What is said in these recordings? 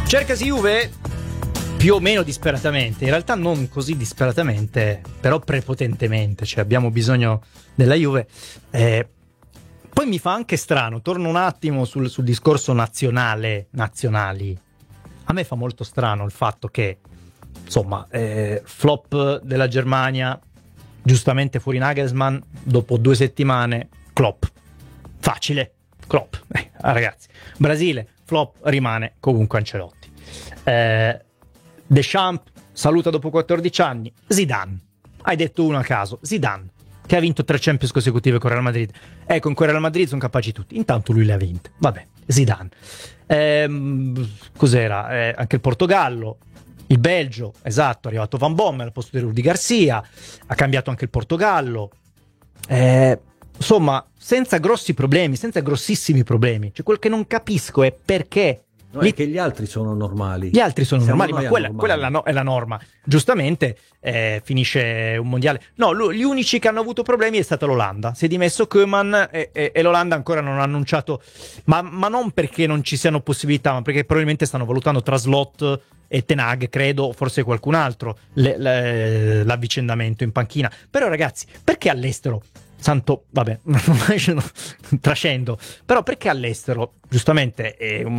Cercasi Juve più o meno disperatamente, in realtà non così disperatamente, però prepotentemente, cioè abbiamo bisogno della Juve. Poi mi fa anche strano, torno un attimo sul discorso nazionali. A me fa molto strano il fatto che, insomma, flop della Germania, giustamente fuori Nagelsmann, dopo 2 settimane, Klopp. Facile, Klopp. Ragazzi, Brasile, flop, rimane comunque Ancelotti. Deschamps saluta dopo 14 anni. Zidane, hai detto uno a caso, Zidane, che ha vinto 3 Champions consecutive con Real Madrid. Con quel Real Madrid sono capaci tutti, intanto lui le ha vinte. Vabbè, Zidane. Cos'era? Anche il Portogallo, il Belgio, esatto, è arrivato Van Bommel al posto di Rudi Garcia, ha cambiato anche il Portogallo. Insomma, senza grossi problemi, senza grossissimi problemi. Cioè, quel che non capisco è perché. No, è che gli altri sono normali. Gli altri sono Siamo normali, ma quella è la norma. Giustamente finisce un mondiale. No, gli unici che hanno avuto problemi è stata l'Olanda. Si è dimesso Koeman e l'Olanda ancora non ha annunciato, ma non perché non ci siano possibilità, ma perché probabilmente stanno valutando tra Slot e Ten Hag, credo, forse qualcun altro, l'avvicendamento in panchina. Però ragazzi, perché all'estero? Santo, vabbè, trascendo, però perché all'estero, giustamente,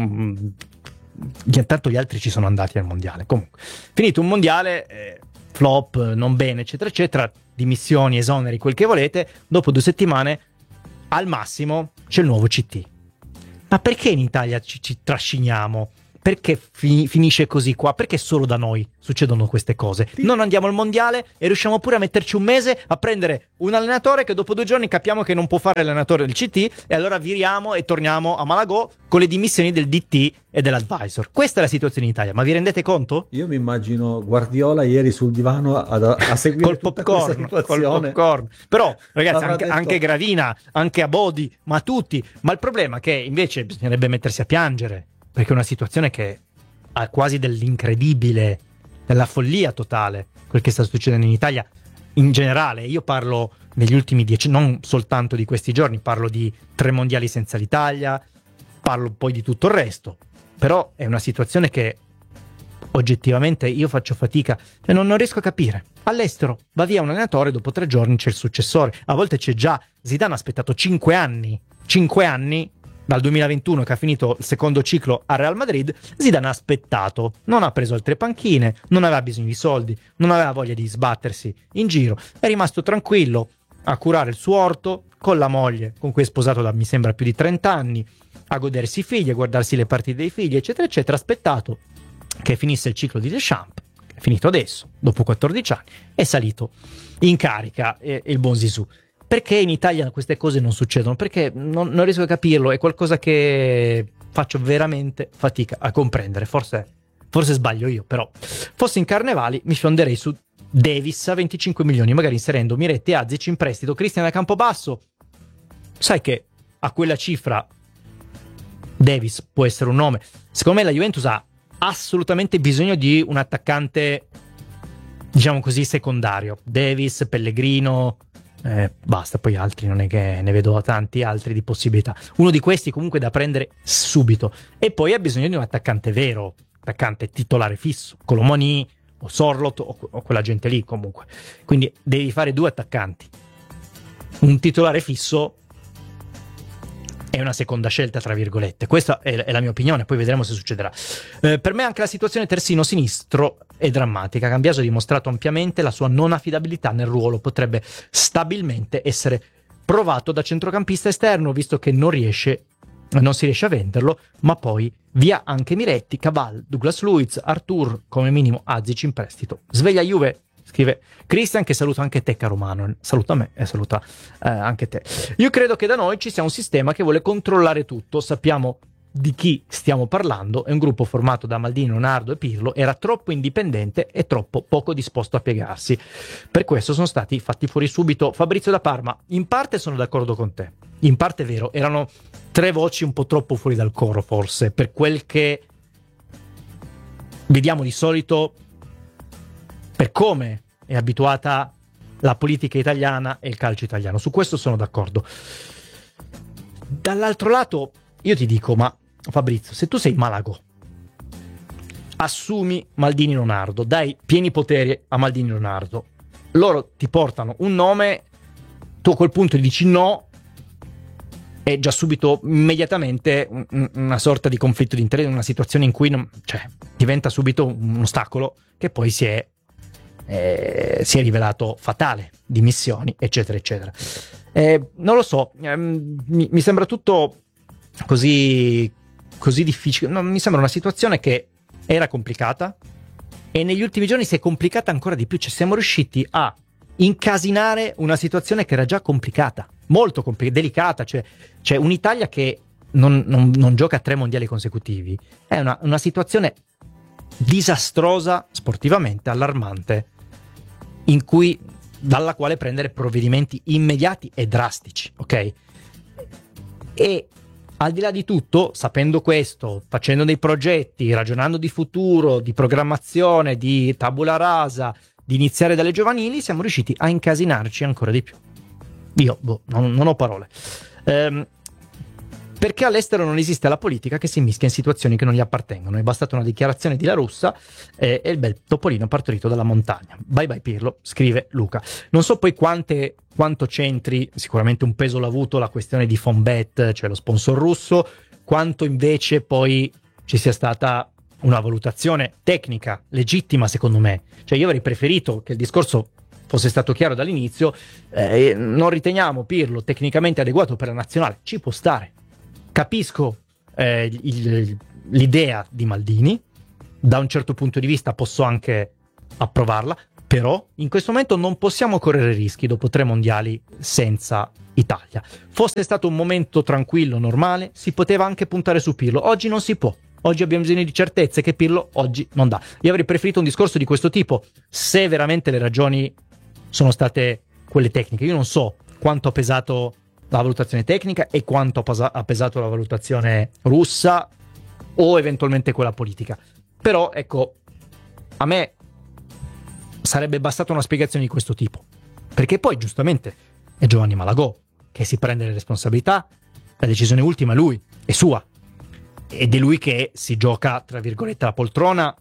intanto gli altri ci sono andati al mondiale. Comunque, finito un mondiale, flop, non bene, eccetera, eccetera, dimissioni, esoneri, quel che volete, dopo 2 settimane, al massimo, c'è il nuovo CT. Ma perché in Italia ci trasciniamo? Perché finisce così qua? Perché solo da noi succedono queste cose? Non andiamo al mondiale e riusciamo pure a metterci un mese a prendere un allenatore che dopo 2 giorni capiamo che non può fare l'allenatore del CT e allora viriamo e torniamo a Malagò con le dimissioni del DT e dell'advisor. Questa è la situazione in Italia, ma vi rendete conto? Io mi immagino Guardiola ieri sul divano a seguire col popcorn. Però ragazzi, anche Gravina, anche Abodi, ma tutti. Ma il problema è che invece bisognerebbe mettersi a piangere, perché è una situazione che ha quasi dell'incredibile, della follia totale, quel che sta succedendo in Italia in generale. Io parlo negli ultimi 10, non soltanto di questi giorni, parlo di 3 mondiali senza l'Italia, parlo poi di tutto il resto. Però è una situazione che oggettivamente io faccio fatica, cioè non riesco a capire. All'estero va via un allenatore, dopo 3 giorni c'è il successore, a volte c'è già. Zidane ha aspettato 5 anni dal 2021 che ha finito il secondo ciclo a Real Madrid. Zidane ha aspettato, non ha preso altre panchine, non aveva bisogno di soldi, non aveva voglia di sbattersi in giro, è rimasto tranquillo a curare il suo orto con la moglie, con cui è sposato da mi sembra più di 30 anni, a godersi i figli, a guardarsi le partite dei figli, eccetera eccetera. Ha aspettato che finisse il ciclo di Deschamps, che è finito adesso, dopo 14 anni, è salito in carica il buon Zizou. Perché in Italia queste cose non succedono? Perché non riesco a capirlo, è qualcosa che faccio veramente fatica a comprendere. Forse sbaglio io, però. Fossi in Carnevali mi fionderei su Davis a 25 milioni, magari inserendo Miretti e Azic in prestito, Christian a Campobasso. Sai che a quella cifra Davis può essere un nome. Secondo me la Juventus ha assolutamente bisogno di un attaccante, diciamo così, secondario. Davis, Pellegrino, basta, poi altri non è che ne vedo tanti altri di possibilità. Uno di questi comunque da prendere subito. E poi ha bisogno di un attaccante vero, attaccante titolare fisso, Colomoni o Sorlot o quella gente lì comunque. Quindi devi fare 2 attaccanti. Un titolare fisso è una seconda scelta, tra virgolette. Questa è la mia opinione, poi vedremo se succederà. Per me anche la situazione terzino sinistro è drammatica. Cambiaso ha dimostrato ampiamente la sua non affidabilità nel ruolo, potrebbe stabilmente essere provato da centrocampista esterno, visto che non si riesce a venderlo, ma poi via anche Miretti, Cabal, Douglas Luiz, Artur, come minimo Azic in prestito. Sveglia Juve, scrive Christian, che saluta anche te, caro Manuel. Saluta me e saluta anche te. Io credo che da noi ci sia un sistema che vuole controllare tutto. Sappiamo di chi stiamo parlando. È un gruppo formato da Maldini, Leonardo e Pirlo. Era troppo indipendente e troppo poco disposto a piegarsi. Per questo sono stati fatti fuori subito. Fabrizio da Parma, in parte sono d'accordo con te, in parte è vero. Erano 3 voci un po' troppo fuori dal coro, forse, per quel che vediamo di solito, per come è abituata la politica italiana e il calcio italiano. Su questo sono d'accordo. Dall'altro lato io ti dico, ma Fabrizio, se tu sei Malagò assumi Maldini Leonardo, dai pieni poteri a Maldini Leonardo, loro ti portano un nome, tu a quel punto dici no, è già subito immediatamente una sorta di conflitto di interesse, una situazione in cui diventa subito un ostacolo che poi si è rivelato fatale, dimissioni eccetera eccetera. Non lo so, mi sembra tutto così difficile, no, mi sembra una situazione che era complicata e negli ultimi giorni si è complicata ancora di più, cioè siamo riusciti a incasinare una situazione che era già complicata, molto delicata, cioè un'Italia che non gioca a 3 mondiali consecutivi, è una situazione disastrosa sportivamente, allarmante, dalla quale prendere provvedimenti immediati e drastici, ok? E al di là di tutto, sapendo questo, facendo dei progetti, ragionando di futuro, di programmazione, di tabula rasa, di iniziare dalle giovanili, siamo riusciti a incasinarci ancora di più. Io non ho parole. Perché all'estero non esiste la politica che si mischia in situazioni che non gli appartengono. È bastata una dichiarazione di La Russa e il bel topolino partorito dalla montagna. Bye bye Pirlo, scrive Luca. Non so poi quanto c'entri, sicuramente un peso l'ha avuto la questione di Fonbet, cioè lo sponsor russo, quanto invece poi ci sia stata una valutazione tecnica, legittima secondo me. Cioè io avrei preferito che il discorso fosse stato chiaro dall'inizio, non riteniamo Pirlo tecnicamente adeguato per la nazionale, ci può stare. Capisco l'idea di Maldini, da un certo punto di vista posso anche approvarla, però in questo momento non possiamo correre rischi dopo 3 mondiali senza Italia. Fosse stato un momento tranquillo, normale, si poteva anche puntare su Pirlo. Oggi non si può. Oggi abbiamo bisogno di certezze che Pirlo oggi non dà. Io avrei preferito un discorso di questo tipo, se veramente le ragioni sono state quelle tecniche. Io non so quanto ha pesato la valutazione tecnica e quanto ha pesato la valutazione russa o eventualmente quella politica. Però ecco, a me sarebbe bastata una spiegazione di questo tipo, perché poi giustamente è Giovanni Malagò che si prende le responsabilità, la decisione ultima è lui, è sua, ed è lui che si gioca tra virgolette la poltrona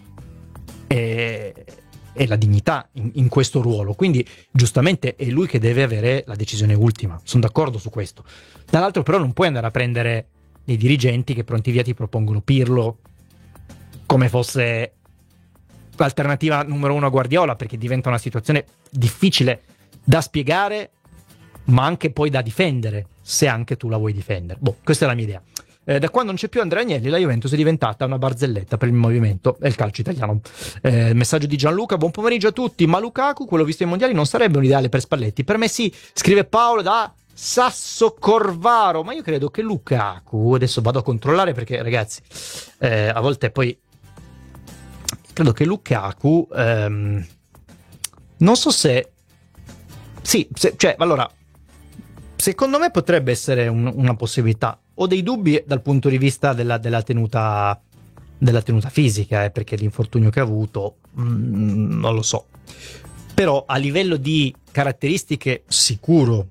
e la dignità in questo ruolo, quindi giustamente è lui che deve avere la decisione ultima, sono d'accordo su questo. Dall'altro però non puoi andare a prendere dei dirigenti che pronti via ti propongono Pirlo come fosse l'alternativa numero 1 a Guardiola, perché diventa una situazione difficile da spiegare ma anche poi da difendere, se anche tu la vuoi difendere. Questa è la mia idea. Da quando non c'è più Andrea Agnelli, la Juventus è diventata una barzelletta per il movimento e il calcio italiano. Messaggio di Gianluca: buon pomeriggio a tutti. Ma Lukaku, quello visto ai mondiali, non sarebbe un ideale per Spalletti? Per me sì, scrive Paolo da Sasso Corvaro. Ma io credo che Lukaku, adesso vado a controllare perché ragazzi a volte poi credo che Lukaku non so se sì, cioè allora secondo me potrebbe essere una possibilità. Ho dei dubbi dal punto di vista della tenuta fisica, perché l'infortunio che ha avuto non lo so, però a livello di caratteristiche sicuro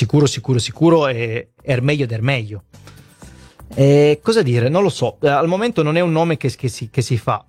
è meglio del meglio. Cosa dire? Non lo so, al momento non è un nome che si fa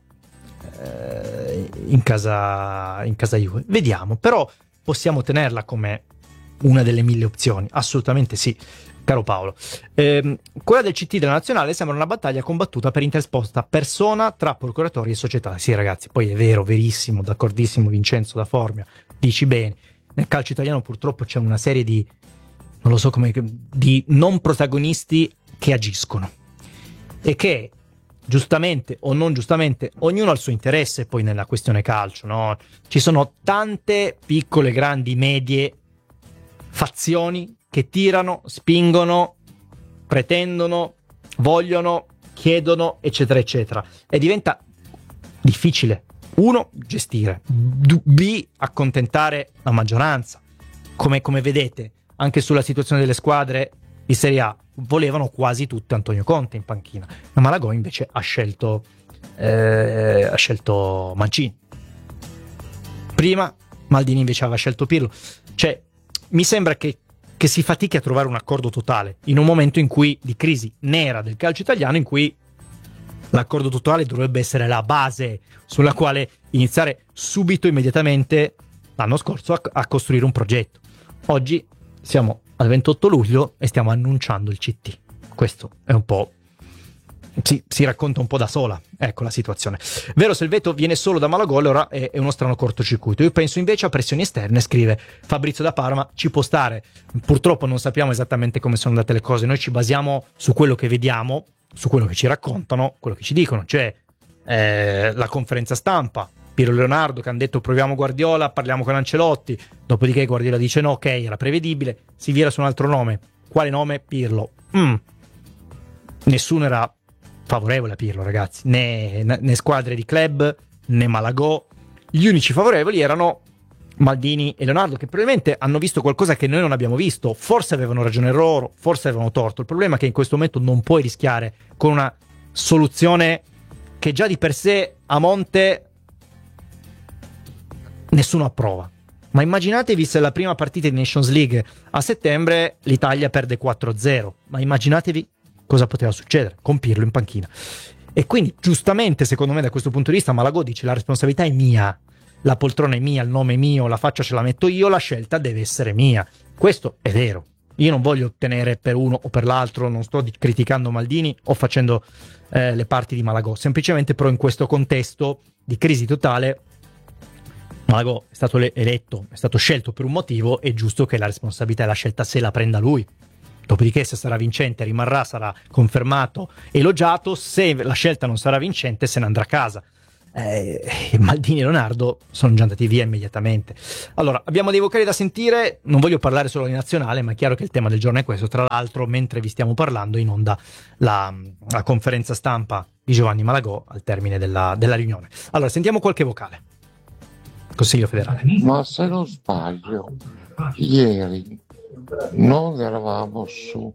in casa Juve. Vediamo, però possiamo tenerla come una delle 1000 opzioni, assolutamente sì, caro Paolo. Quella del CT della nazionale sembra una battaglia combattuta per interesposta persona tra procuratori e società. Sì ragazzi, poi è vero, verissimo, d'accordissimo Vincenzo da Formia, dici bene. Nel calcio italiano purtroppo c'è una serie di, non lo so come, di non protagonisti che agiscono e che giustamente o non giustamente ognuno ha il suo interesse poi nella questione calcio, no? Ci sono tante piccole, grandi, medie fazioni che tirano, spingono, pretendono, vogliono, chiedono, eccetera, eccetera. E diventa difficile, uno, gestire, b, accontentare la maggioranza. Come vedete, anche sulla situazione delle squadre di Serie A, volevano quasi tutte Antonio Conte in panchina. Ma Malagò invece ha scelto Mancini. Prima Maldini invece aveva scelto Pirlo. Cioè, mi sembra che si fatichi a trovare un accordo totale in un momento in cui di crisi nera del calcio italiano, in cui l'accordo totale dovrebbe essere la base sulla quale iniziare subito, immediatamente, l'anno scorso a costruire un progetto. Oggi siamo al 28 luglio e stiamo annunciando il CT. Questo è un po'... Si racconta un po' da sola, ecco la situazione. Vero, se il veto viene solo da Malagò, allora è uno strano cortocircuito. Io penso invece a pressioni esterne, scrive Fabrizio da Parma. Ci può stare, purtroppo non sappiamo esattamente come sono andate le cose, noi ci basiamo su quello che vediamo, su quello che ci raccontano, quello che ci dicono. C'è la conferenza stampa, Piero Leonardo che hanno detto proviamo Guardiola, parliamo con Ancelotti, dopodiché Guardiola dice no, ok, era prevedibile, si vira su un altro nome. Quale nome? Pirlo. Nessuno era favorevole a Pirlo, ragazzi, né squadre di club né Malagò. Gli unici favorevoli erano Maldini e Leonardo, che probabilmente hanno visto qualcosa che noi non abbiamo visto. Forse avevano ragione loro, forse avevano torto. Il problema è che in questo momento non puoi rischiare con una soluzione che già di per sé a monte nessuno approva. Ma immaginatevi se la prima partita di Nations League a settembre l'Italia perde 4-0. Ma immaginatevi cosa poteva succedere con Pirlo in panchina. E quindi giustamente, secondo me, da questo punto di vista Malagò dice la responsabilità è mia, la poltrona è mia, il nome è mio, la faccia ce la metto io, la scelta deve essere mia. Questo è vero. Io non voglio ottenere per uno o per l'altro, non sto criticando Maldini o facendo le parti di Malagò, semplicemente però in questo contesto di crisi totale Malagò è stato eletto, è stato scelto per un motivo, è giusto che la responsabilità e la scelta se la prenda lui. Dopodiché se sarà vincente rimarrà, sarà confermato, elogiato. Se la scelta non sarà vincente se ne andrà a casa. Maldini e Leonardo sono già andati via immediatamente. Allora, abbiamo dei vocali da sentire, non voglio parlare solo di nazionale, ma è chiaro che il tema del giorno è questo. Tra l'altro, mentre vi stiamo parlando, in onda la conferenza stampa di Giovanni Malagò al termine della riunione. Allora, sentiamo qualche vocale. Consiglio federale. Ma se non sbaglio, ieri non eravamo su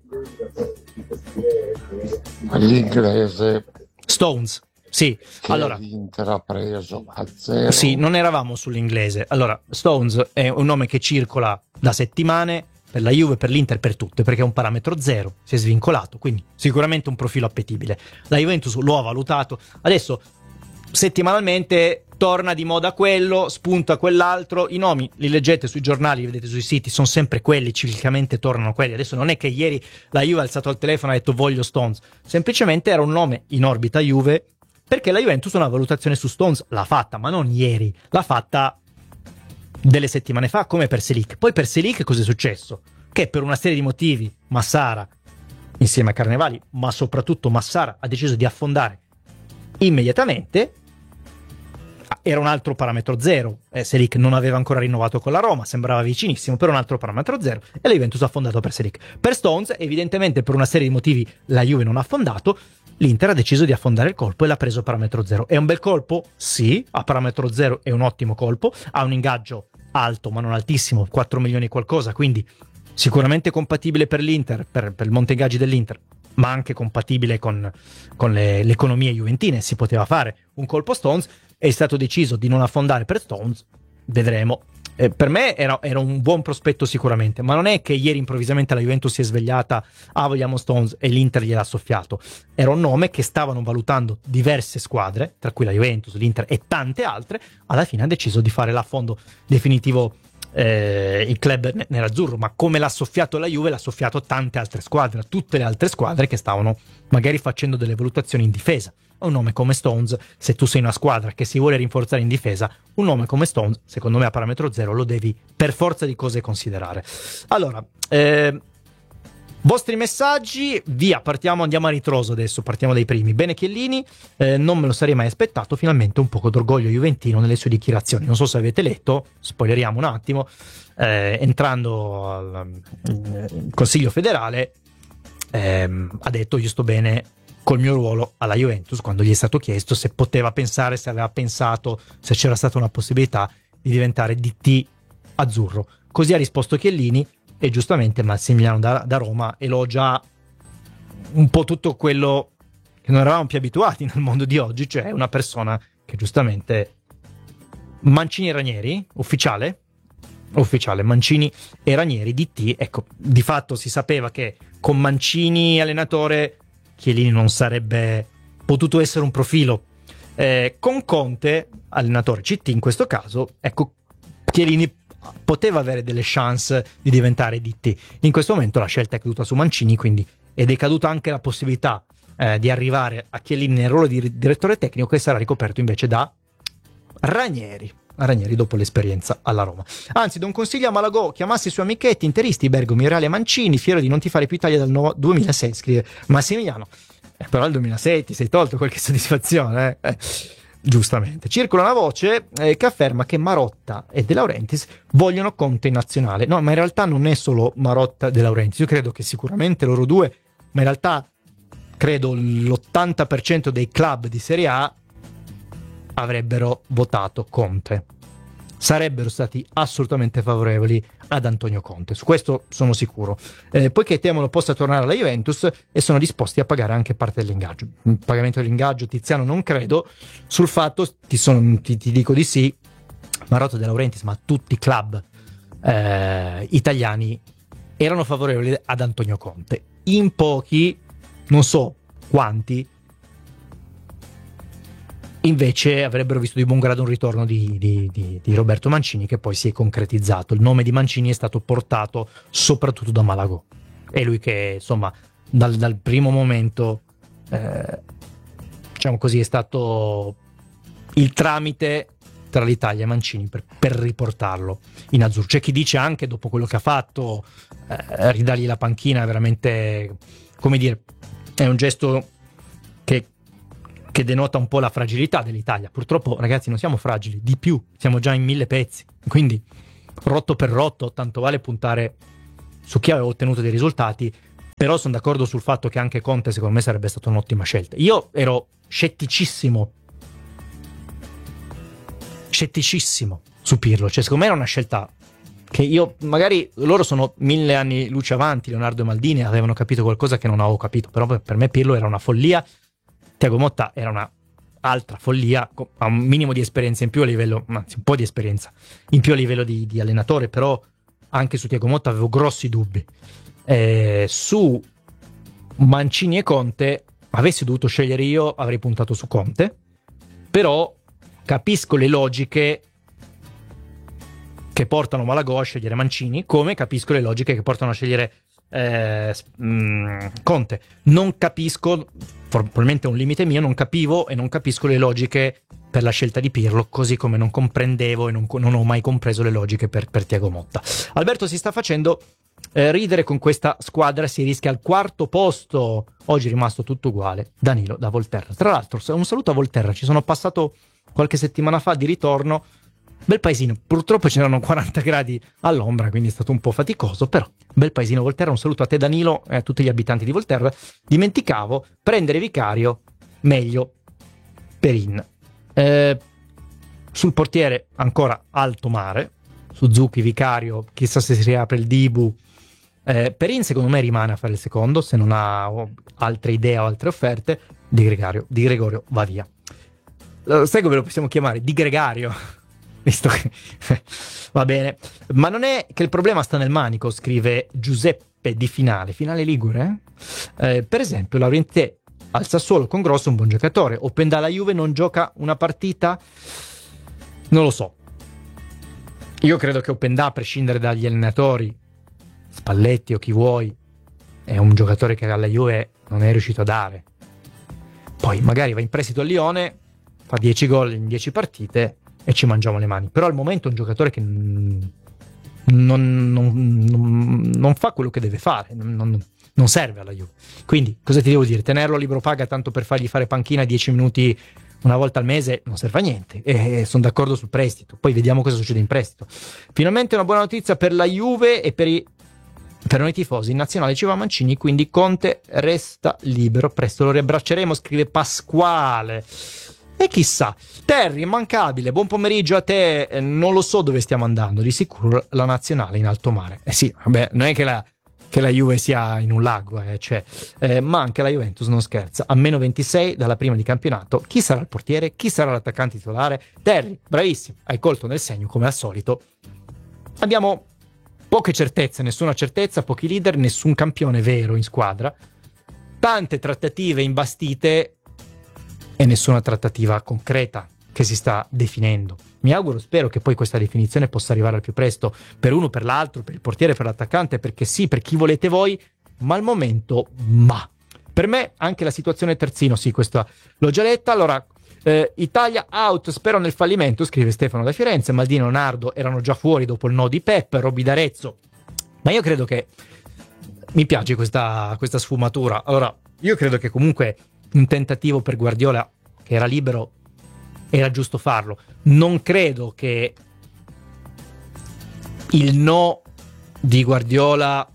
all'inglese Stones, sì, che allora l'Inter ha preso a 0. sì, non eravamo sull'inglese. Allora, Stones è un nome che circola da settimane per la Juve, per l'Inter, per tutte, perché è un parametro zero, si è svincolato, quindi sicuramente un profilo appetibile. La Juventus lo ha valutato, adesso settimanalmente torna di moda quello, spunta quell'altro, i nomi li leggete sui giornali, li vedete sui siti, sono sempre quelli, ciclicamente tornano quelli. Adesso non è che ieri la Juve ha alzato al telefono e ha detto voglio Stones, semplicemente era un nome in orbita Juve, perché la Juventus una valutazione su Stones l'ha fatta, ma non ieri, l'ha fatta delle settimane fa, come per Selic. Poi per Selic cosa è successo? Che per una serie di motivi Massara, insieme a Carnevali, ma soprattutto Massara, ha deciso di affondare immediatamente. Era un altro parametro zero, Selic non aveva ancora rinnovato con la Roma, sembrava vicinissimo, per un altro parametro zero, e la Juventus ha affondato per Selic. Per Stones, evidentemente per una serie di motivi la Juve non ha affondato, l'Inter ha deciso di affondare il colpo e l'ha preso a parametro zero. È un bel colpo? Sì, a parametro zero è un ottimo colpo, ha un ingaggio alto ma non altissimo, 4 milioni e qualcosa, quindi sicuramente compatibile per l'Inter, per il monte ingaggi dell'Inter, ma anche compatibile con le economie juventine. Si poteva fare un colpo Stones, è stato deciso di non affondare per Stones, vedremo. Per me era un buon prospetto sicuramente, ma non è che ieri improvvisamente la Juventus si è svegliata, vogliamo Stones, e l'Inter gliel'ha soffiato. Era un nome che stavano valutando diverse squadre, tra cui la Juventus, l'Inter e tante altre. Alla fine ha deciso di fare l'affondo definitivo il club nerazzurro, ma come l'ha soffiato la Juve, l'ha soffiato tante altre squadre, tutte le altre squadre che stavano magari facendo delle valutazioni in difesa. Un nome come Stones, se tu sei una squadra che si vuole rinforzare in difesa, un nome come Stones, secondo me a parametro zero, lo devi per forza di cose considerare. Allora, vostri messaggi, via, andiamo a ritroso adesso, partiamo dai primi. Bene Chiellini, non me lo sarei mai aspettato, finalmente un poco d'orgoglio juventino nelle sue dichiarazioni. Non so se avete letto, spoileriamo un attimo, entrando al Consiglio federale, ha detto io sto bene col mio ruolo alla Juventus, quando gli è stato chiesto se poteva pensare, se aveva pensato, se c'era stata una possibilità di diventare DT azzurro. Così ha risposto Chiellini, e giustamente Massimiliano da Roma elogia un po' tutto quello che non eravamo più abituati nel mondo di oggi, cioè una persona che giustamente Mancini e Ranieri, ufficiale Mancini e Ranieri DT, ecco, di fatto si sapeva che con Mancini allenatore Chiellini non sarebbe potuto essere un profilo. Con Conte, allenatore CT in questo caso, ecco, Chiellini poteva avere delle chance di diventare DT. In questo momento la scelta è caduta su Mancini, quindi, ed è caduta anche la possibilità di arrivare a Chiellini nel ruolo di direttore tecnico, che sarà ricoperto invece da Ranieri dopo l'esperienza alla Roma. Anzi, do un consiglio a Malagò: chiamasse i suoi amichetti interisti Bergomi, Reale e Mancini, fiero di non tifare più Italia dal 2006, scrive Massimiliano. Però il 2006 ti sei tolto qualche soddisfazione, giustamente. Circola una voce che afferma che Marotta e De Laurentiis vogliono Conte in nazionale. No, ma in realtà non è solo Marotta e De Laurentiis. Io credo che sicuramente loro due, ma in realtà credo l'80% dei club di Serie A avrebbero votato Conte. Sarebbero stati assolutamente favorevoli ad Antonio Conte, su questo sono sicuro, poiché temono possa tornare alla Juventus e sono disposti a pagare anche parte dell'ingaggio. Il pagamento dell'ingaggio Tiziano non credo. Sul fatto ti dico di sì. Marotta e De Laurentiis, ma tutti i club italiani erano favorevoli ad Antonio Conte. In pochi, non so quanti, invece avrebbero visto di buon grado un ritorno di Roberto Mancini, che poi si è concretizzato. Il nome di Mancini è stato portato soprattutto da Malagò. È lui che, insomma, dal primo momento, diciamo così, è stato il tramite tra l'Italia e Mancini per riportarlo in azzurro. C'è chi dice anche, dopo quello che ha fatto, ridargli la panchina è veramente, come dire, è un gesto che denota un po' la fragilità dell'Italia. Purtroppo, ragazzi, non siamo fragili, di più, siamo già in 1000 pezzi, quindi rotto per rotto, tanto vale puntare su chi aveva ottenuto dei risultati. Però sono d'accordo sul fatto che anche Conte, secondo me, sarebbe stata un'ottima scelta. Io ero scetticissimo su Pirlo, cioè secondo me era una scelta che io, magari loro sono 1000 anni luce avanti, Leonardo e Maldini avevano capito qualcosa che non avevo capito, però per me Pirlo era una follia. Thiago Motta era una altra follia, ha un minimo di esperienza in più a livello, anzi un po' di esperienza in più a livello di allenatore, però anche su Thiago Motta avevo grossi dubbi. Su Mancini e Conte, avessi dovuto scegliere io, avrei puntato su Conte, però capisco le logiche che portano Malagò a scegliere Mancini, come capisco le logiche che portano a scegliere Conte. Non capisco, probabilmente è un limite mio, non capivo e non capisco le logiche per la scelta di Pirlo, così come non comprendevo e non ho mai compreso le logiche per Thiago Motta. Alberto si sta facendo ridere con questa squadra, si rischia al 4º posto. Oggi è rimasto tutto uguale. Danilo da Volterra. Tra l'altro, un saluto a Volterra, ci sono passato qualche settimana fa di ritorno. Bel paesino, purtroppo c'erano 40 gradi all'ombra, quindi è stato un po' faticoso, però bel paesino Volterra. Un saluto a te Danilo e a tutti gli abitanti di Volterra. Dimenticavo, prendere Vicario, meglio Perin. Sul portiere ancora alto mare, Suzuki, Vicario, chissà se si riapre il Dibu. Perin secondo me rimane a fare il secondo, se non ha altre idee o altre offerte. Di Gregorio va via. Sai come lo possiamo chiamare? Di Gregario. Visto che va bene, ma non è che il problema sta nel manico, scrive Giuseppe di Finale Ligure. Per esempio, Laurentiis al Sassuolo con Grosso, un buon giocatore. Openda alla Juve, non gioca una partita? Non lo so. Io credo che Openda, a prescindere dagli allenatori, Spalletti o chi vuoi, è un giocatore che alla Juve non è riuscito a dare. Poi magari va in prestito al Lione, fa 10 gol in 10 partite e ci mangiamo le mani. Però al momento è un giocatore che non fa quello che deve fare, non serve alla Juve. Quindi cosa ti devo dire? Tenerlo a libro paga tanto per fargli fare panchina 10 minuti una volta al mese non serve a niente, e sono d'accordo sul prestito. Poi vediamo cosa succede in prestito. Finalmente una buona notizia per la Juve e per noi tifosi. In nazionale ci va Mancini, quindi Conte resta libero, presto lo riabbracceremo, scrive Pasquale. E chissà, Terry, immancabile, buon pomeriggio a te. Non lo so dove stiamo andando, di sicuro la nazionale in alto mare. Sì, vabbè, non è che la Juve sia in un lago, ma anche la Juventus non scherza. A meno 26 dalla prima di campionato. Chi sarà il portiere? Chi sarà l'attaccante titolare? Terry, bravissimo, hai colto nel segno come al solito. Abbiamo poche certezze, nessuna certezza, pochi leader, nessun campione vero in squadra. Tante trattative imbastite e nessuna trattativa concreta che si sta definendo. Mi auguro, spero che poi questa definizione possa arrivare al più presto, per uno, per l'altro, per il portiere, per l'attaccante, perché sì, per chi volete voi, ma al momento, per me anche la situazione terzino, sì, questa l'ho già letta. Allora, Italia out, spero nel fallimento, scrive Stefano da Firenze. Maldini e Leonardo erano già fuori dopo il no di Pep. Robby d'Arezzo, ma io credo che mi piace questa sfumatura. Allora, io credo che comunque un tentativo per Guardiola, che era libero, era giusto farlo. Non credo che il no di Guardiola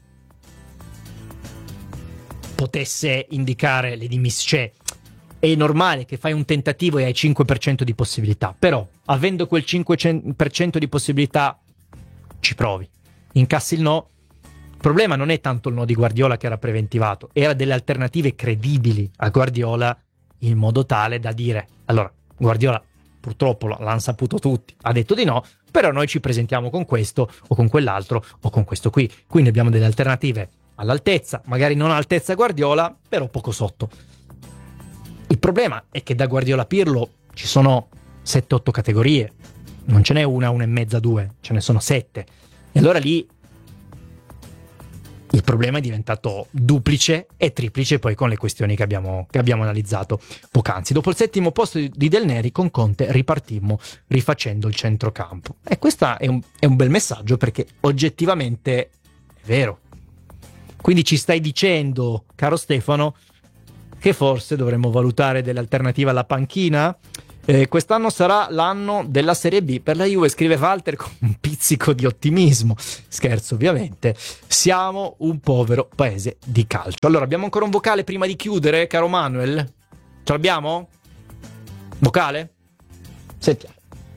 potesse indicare le dimissioni. È normale che fai un tentativo e hai 5% di possibilità, però avendo quel 5% di possibilità ci provi, incassi il no. Il problema non è tanto il no di Guardiola, che era preventivato, era delle alternative credibili a Guardiola, in modo tale da dire: allora, Guardiola purtroppo l'hanno saputo tutti, ha detto di no, però noi ci presentiamo con questo o con quell'altro o con questo qui, quindi abbiamo delle alternative all'altezza, magari non all'altezza Guardiola, però poco sotto. Il problema è che da Guardiola Pirlo ci sono 7-8 categorie, non ce n'è una e mezza, due, ce ne sono 7, e allora lì il problema è diventato duplice e triplice, poi con le questioni che abbiamo analizzato poc'anzi. Dopo il 7° posto di Del Neri, con Conte ripartimmo rifacendo il centrocampo, e questo è un bel messaggio, perché oggettivamente è vero. Quindi ci stai dicendo, caro Stefano, che forse dovremmo valutare delle alternative alla panchina? Quest'anno sarà l'anno della Serie B per la Juve, scrive Walter con un pizzico di ottimismo. Scherzo, ovviamente. Siamo un povero paese di calcio. Allora, abbiamo ancora un vocale prima di chiudere, caro Manuel? Ce l'abbiamo? Vocale? Sentiamo.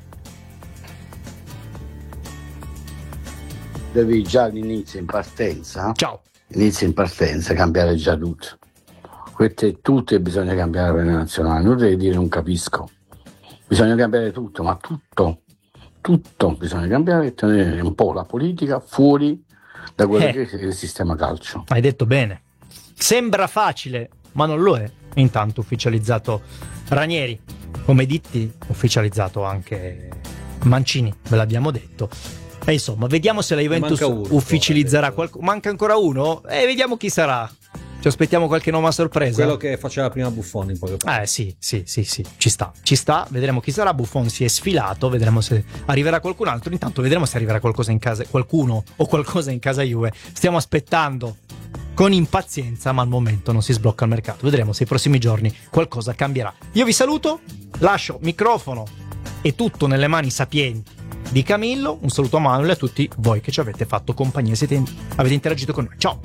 Devi già all'inizio, in partenza. Ciao. Inizio in partenza, cambiare già tutto. Tutte bisogna cambiare per le nazionali. Non devi dire non capisco. Bisogna cambiare tutto, ma tutto bisogna cambiare e tenere un po' la politica fuori da quello che è il sistema calcio. Hai detto bene. Sembra facile, ma non lo è. Intanto ufficializzato Ranieri, come ditti, ufficializzato anche Mancini, ve l'abbiamo detto. E insomma, vediamo se la Juventus ufficializzerà qualcosa. Manca ancora uno? Vediamo chi sarà. Ci aspettiamo qualche nome a sorpresa. Quello che faceva prima Buffon in poche parole. Sì, ci sta, vedremo chi sarà. Buffon si è sfilato, vedremo se arriverà qualcun altro. Intanto vedremo se arriverà qualcosa in casa, qualcuno o qualcosa in casa Juve. Stiamo aspettando con impazienza, ma al momento non si sblocca il mercato. Vedremo se i prossimi giorni qualcosa cambierà. Io vi saluto, lascio microfono e tutto nelle mani sapienti di Camillo. Un saluto a Manuel e a tutti voi che ci avete fatto compagnia, avete interagito con noi. Ciao.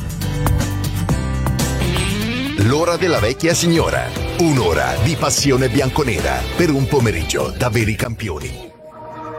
L'ora della vecchia signora, un'ora di passione bianconera per un pomeriggio da veri campioni.